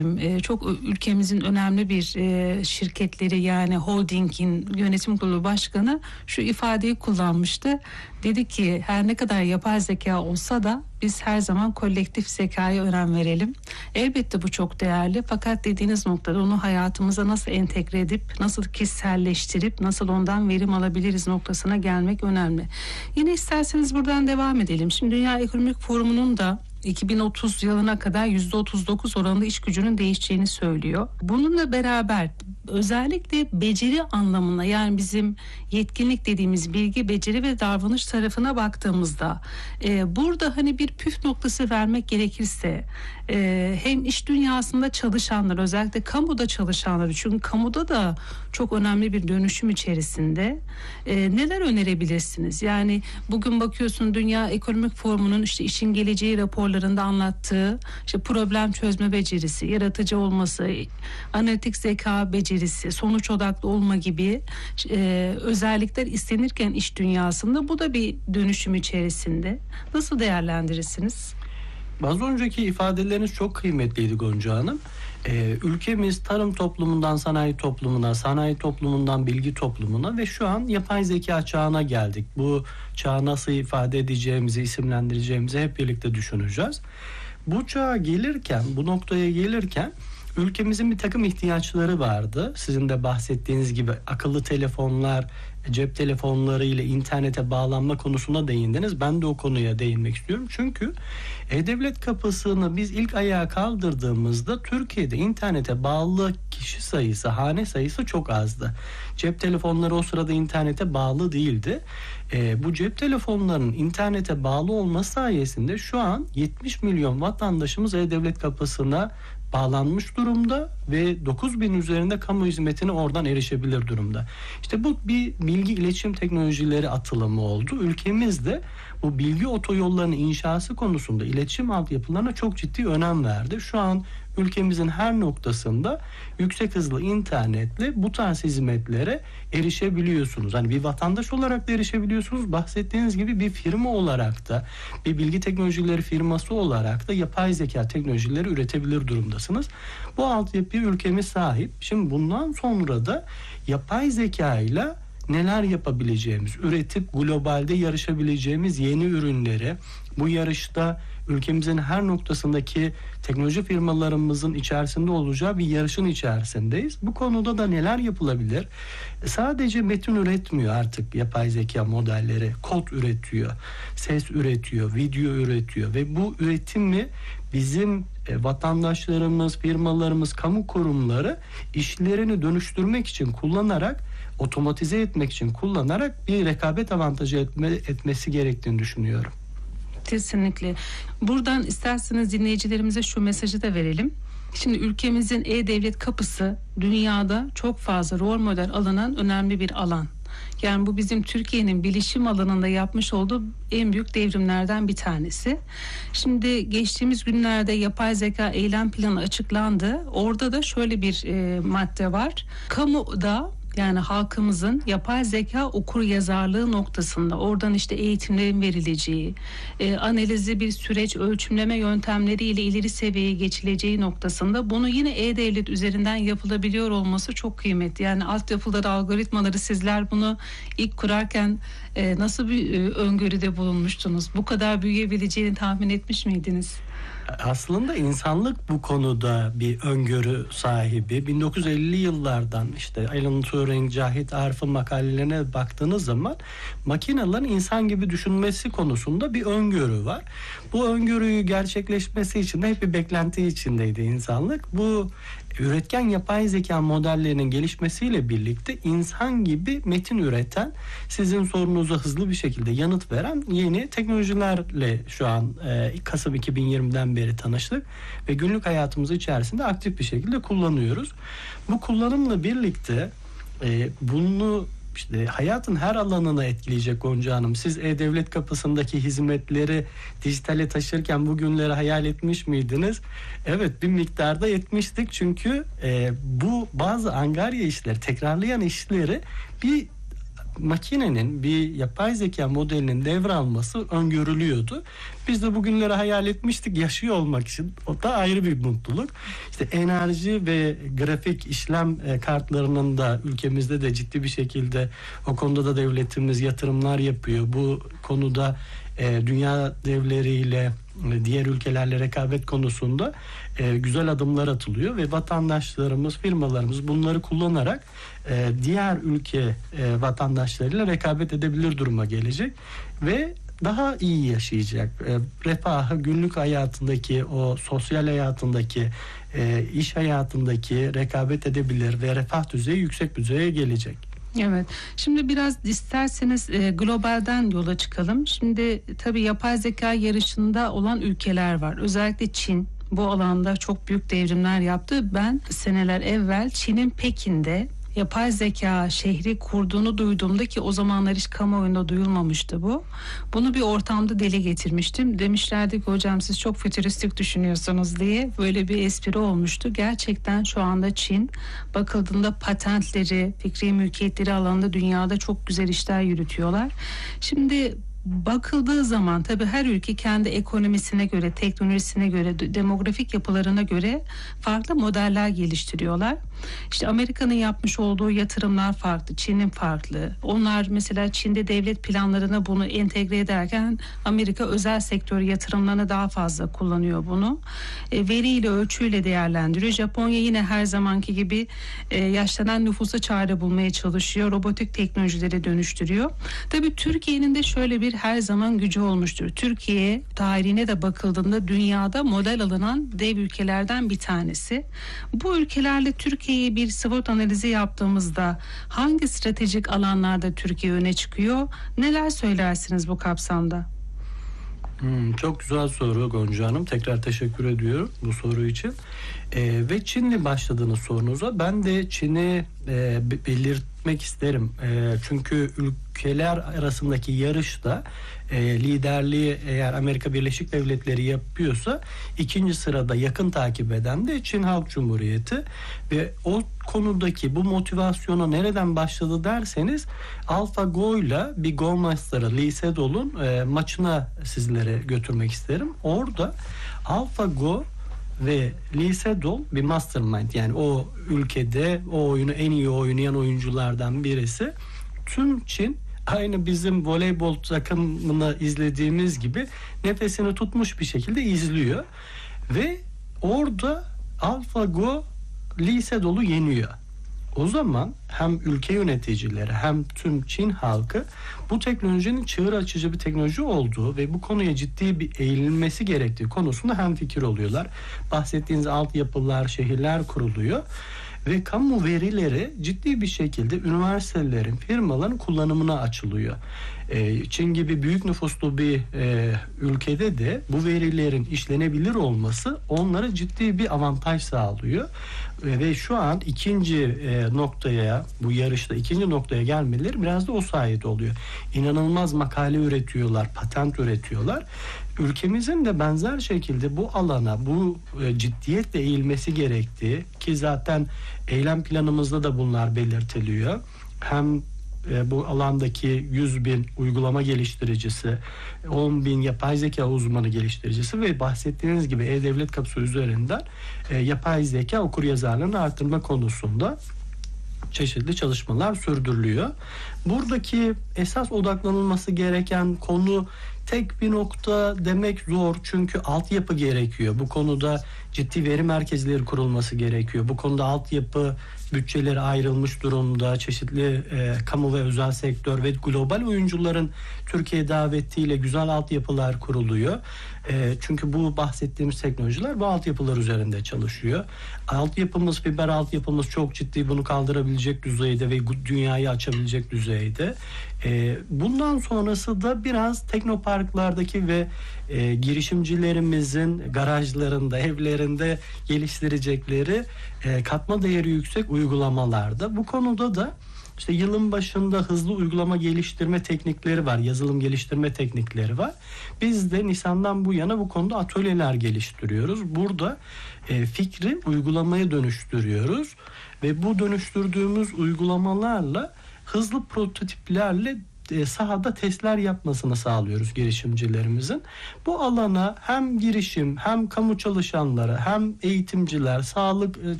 Çok ülkemizin önemli bir şirketleri, yani holdingin yönetim kurulu başkanı şu ifadeyi kullanmıştı. Dedi ki her ne kadar yapay zeka olsa da biz her zaman kolektif zekaya önem verelim. Elbette bu çok değerli, fakat dediğiniz noktada onu hayatımıza nasıl entegre edip, nasıl kişiselleştirip, nasıl ondan verim alabiliriz noktasına gelmek önemli. Yine isterseniz buradan devam edelim. Şimdi Dünya Ekonomik Forumu'nun da 2030 yılına kadar %39 oranında iş gücünün değişeceğini söylüyor. Bununla beraber özellikle beceri anlamına, yani bizim yetkinlik dediğimiz bilgi, beceri ve davranış tarafına baktığımızda burada hani bir püf noktası vermek gerekirse hem iş dünyasında çalışanlar, özellikle kamuda çalışanlar, çünkü kamuda da çok önemli bir dönüşüm içerisinde neler önerebilirsiniz? Yani bugün bakıyorsun Dünya Ekonomik Forumu'nun işte işin geleceği raporlarında anlattığı işte problem çözme becerisi, yaratıcı olması, analitik zeka becerisi, sonuç odaklı olma gibi özellikler istenirken iş dünyasında bu da bir dönüşüm içerisinde. Nasıl değerlendirirsiniz? Az önceki ifadeleriniz çok kıymetliydi Gonca Hanım. Ülkemiz tarım toplumundan sanayi toplumuna, sanayi toplumundan bilgi toplumuna ve şu an yapay zeka çağına geldik. Bu çağı nasıl ifade edeceğimizi, isimlendireceğimizi hep birlikte düşüneceğiz. Bu çağa gelirken, bu noktaya gelirken ülkemizin bir takım ihtiyaçları vardı. Sizin de bahsettiğiniz gibi akıllı telefonlar, cep telefonları ile internete bağlanma konusuna değindiniz. Ben de o konuya değinmek istiyorum. Çünkü E-Devlet kapısını biz ilk ayağa kaldırdığımızda Türkiye'de internete bağlı kişi sayısı, hane sayısı çok azdı. Cep telefonları o sırada internete bağlı değildi. Bu cep telefonlarının internete bağlı olması sayesinde şu an 70 milyon vatandaşımız E-Devlet kapısına bağlanmış durumda ve 9.000 üzerinde kamu hizmetine oradan erişebilir durumda. İşte bu bir bilgi iletişim teknolojileri atılımı oldu. Ülkemizde bu bilgi otoyollarının inşası konusunda iletişim altyapılarına çok ciddi önem verdi. Şu an ülkemizin her noktasında yüksek hızlı internetle bu tarz hizmetlere erişebiliyorsunuz. Hani bir vatandaş olarak da erişebiliyorsunuz. Bahsettiğiniz gibi bir firma olarak da, bir bilgi teknolojileri firması olarak da yapay zeka teknolojileri üretebilir durumdasınız. Bu altyapıya ülkemiz sahip. Şimdi bundan sonra da yapay zeka ile neler yapabileceğimiz, üretip globalde yarışabileceğimiz yeni ürünleri, bu yarışta ülkemizin her noktasındaki teknoloji firmalarımızın içerisinde olacağı bir yarışın içerisindeyiz. Bu konuda da neler yapılabilir? Sadece metin üretmiyor artık yapay zeka modelleri. Kod üretiyor, ses üretiyor, video üretiyor ve bu üretimi bizim vatandaşlarımız, firmalarımız, kamu kurumları işlerini dönüştürmek için kullanarak, otomatize etmek için kullanarak bir rekabet avantajı etmesi gerektiğini düşünüyorum. Kesinlikle. Buradan isterseniz dinleyicilerimize şu mesajı da verelim. Şimdi ülkemizin E-Devlet kapısı dünyada çok fazla rol model alınan önemli bir alan. Yani bu bizim Türkiye'nin bilişim alanında yapmış olduğu en büyük devrimlerden bir tanesi. Şimdi geçtiğimiz günlerde yapay zeka eylem planı açıklandı. Orada da şöyle bir madde var. Kamuda, yani halkımızın yapay zeka okur yazarlığı noktasında oradan işte eğitimlerin verileceği, analizi bir süreç ölçümleme yöntemleriyle ileri seviyeye geçileceği noktasında bunu yine E-Devlet üzerinden yapılabiliyor olması çok kıymetli. Yani altyapıları, algoritmaları sizler bunu ilk kurarken nasıl bir öngörüde bulunmuştunuz? Bu kadar büyüyebileceğini tahmin etmiş miydiniz? Aslında insanlık bu konuda bir öngörü sahibi. 1950'li yıllardan işte Alan Turing, Cahit Arif'in makalelerine baktığınız zaman makinelerin insan gibi düşünmesi konusunda bir öngörü var. Bu öngörüyü gerçekleşmesi için de hep bir beklenti içindeydi insanlık. Bu üretken yapay zeka modellerinin gelişmesiyle birlikte insan gibi metin üreten, sizin sorunuza hızlı bir şekilde yanıt veren yeni teknolojilerle şu an Kasım 2020'den beri tanıştık ve günlük hayatımız içerisinde aktif bir şekilde kullanıyoruz. Bu kullanımla birlikte bunu İşte hayatın her alanına etkileyecek Gonca Hanım. Siz E-Devlet kapısındaki hizmetleri dijitale taşırken bu günleri hayal etmiş miydiniz? Evet, bir miktarda etmiştik. Çünkü bu bazı angarya işleri, tekrarlayan işleri bir makinenin bir yapay zeka modelinin devralması öngörülüyordu. Biz de bugünleri hayal etmiştik yaşıyor olmak için. O da ayrı bir mutluluk. İşte enerji ve grafik işlem kartlarının da ülkemizde de ciddi bir şekilde o konuda da devletimiz yatırımlar yapıyor. Bu konuda dünya devleriyle diğer ülkelerle rekabet konusunda güzel adımlar atılıyor ve vatandaşlarımız, firmalarımız bunları kullanarak diğer ülke vatandaşlarıyla rekabet edebilir duruma gelecek ve daha iyi yaşayacak. Refahı günlük hayatındaki, o sosyal hayatındaki, iş hayatındaki rekabet edebilir ve refah düzeyi yüksek düzeye gelecek. Evet. Şimdi biraz isterseniz globalden yola çıkalım. Şimdi tabii yapay zeka yarışında olan ülkeler var. Özellikle Çin bu alanda çok büyük devrimler yaptı. Ben seneler evvel Çin'in Pekin'de yapay zeka şehri kurduğunu duyduğumda, ki o zamanlar hiç kamuoyunda duyulmamıştı bu. Bunu bir ortamda dile getirmiştim. Demişlerdi ki hocam siz çok fütüristik düşünüyorsunuz diye, böyle bir espri olmuştu. Gerçekten şu anda Çin bakıldığında patentleri, fikri mülkiyetleri alanında dünyada çok güzel işler yürütüyorlar. Şimdi bakıldığı zaman tabii her ülke kendi ekonomisine göre, teknolojisine göre, demografik yapılarına göre farklı modeller geliştiriyorlar. İşte Amerika'nın yapmış olduğu yatırımlar farklı, Çin'in farklı. Onlar mesela Çin'de devlet planlarına bunu entegre ederken Amerika özel sektör yatırımlarına daha fazla kullanıyor bunu. Veriyle, ölçüyle değerlendiriyor. Japonya yine her zamanki gibi yaşlanan nüfusa çare bulmaya çalışıyor. Robotik teknolojileri dönüştürüyor. Tabii Türkiye'nin de şöyle bir her zaman gücü olmuştur. Türkiye tarihine de bakıldığında dünyada model alınan dev ülkelerden bir tanesi. Bu ülkelerle Türkiye'ye bir SWOT analizi yaptığımızda hangi stratejik alanlarda Türkiye öne çıkıyor? Neler söylersiniz bu kapsamda? Çok güzel soru Gonca Hanım. Tekrar teşekkür ediyorum bu soru için. Ve Çin'le başladığınız sorunuza ben de Çin'i belirtmek isterim. Çünkü ülkeler arasındaki yarışta liderliği eğer Amerika Birleşik Devletleri yapıyorsa ikinci sırada yakın takip eden de Çin Halk Cumhuriyeti ve o konudaki bu motivasyona nereden başladı derseniz AlphaGo'yla bir Go Master'ı Lee Sedol'un maçına sizlere götürmek isterim. Orada AlphaGo ve Lee Sedol bir mastermind, yani o ülkede o oyunu en iyi oynayan oyunculardan birisi. Tüm Çin aynı bizim voleybol takımını izlediğimiz gibi nefesini tutmuş bir şekilde izliyor ve orada AlphaGo Lee Sedol'u yeniyor. O zaman hem ülke yöneticileri hem tüm Çin halkı bu teknolojinin çığır açıcı bir teknoloji olduğu ve bu konuya ciddi bir eğilinmesi gerektiği konusunda hemfikir oluyorlar. Bahsettiğiniz altyapılar, şehirler kuruluyor ve kamu verileri ciddi bir şekilde üniversitelerin, firmaların kullanımına açılıyor. Çin gibi büyük nüfuslu bir ülkede de bu verilerin işlenebilir olması onlara ciddi bir avantaj sağlıyor. Ve şu an ikinci noktaya, bu yarışta ikinci noktaya gelmeleri biraz da o sayede oluyor. İnanılmaz makale üretiyorlar, patent üretiyorlar. Ülkemizin de benzer şekilde bu alana, bu ciddiyetle eğilmesi gerektiği, ki zaten eylem planımızda da bunlar belirtiliyor. Hem bu alandaki 100.000 uygulama geliştiricisi, 10.000 yapay zeka uzmanı geliştiricisi ve bahsettiğiniz gibi E-Devlet Kapısı üzerinden yapay zeka okuryazarlığını artırma konusunda çeşitli çalışmalar sürdürülüyor. Buradaki esas odaklanılması gereken konu tek bir nokta demek zor, çünkü altyapı gerekiyor. Bu konuda ciddi veri merkezleri kurulması gerekiyor. Bu konuda altyapı bütçeleri ayrılmış durumda. Çeşitli kamu ve özel sektör ve global oyuncuların Türkiye davetiyle güzel altyapılar kuruluyor. Çünkü bu bahsettiğimiz teknolojiler bu altyapılar üzerinde çalışıyor. Altyapımız, fiber altyapımız çok ciddi, bunu kaldırabilecek düzeyde ve dünyayı açabilecek düzeyde. Bundan sonrası da biraz teknoparklardaki ve girişimcilerimizin garajlarında, evlerinde geliştirecekleri katma değeri yüksek uygulamalarda. Bu konuda da İşte yılın başında hızlı uygulama geliştirme teknikleri var, yazılım geliştirme teknikleri var. Biz de Nisan'dan bu yana bu konuda atölyeler geliştiriyoruz. Burada fikri uygulamaya dönüştürüyoruz ve bu dönüştürdüğümüz uygulamalarla hızlı prototiplerle sahada testler yapmasını sağlıyoruz girişimcilerimizin. Bu alana hem girişim, hem kamu çalışanları, hem eğitimciler, sağlık